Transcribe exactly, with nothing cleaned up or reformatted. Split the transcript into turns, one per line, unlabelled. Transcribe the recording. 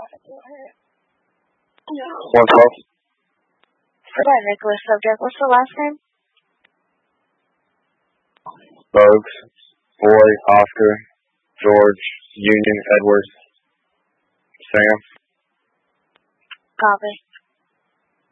One twelve.
Forgot Nicholas subject. What's the last name?
Bogues. Boy, Oscar, George, Union, Edward, Sam.
Copy.